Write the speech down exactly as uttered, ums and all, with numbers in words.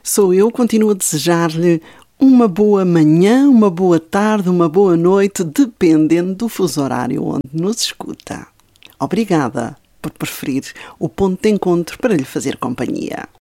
Sou eu, continuo a desejar-lhe uma boa manhã, uma boa tarde, uma boa noite, dependendo do fuso horário onde nos escuta. Obrigada por preferir o ponto de encontro para lhe fazer companhia.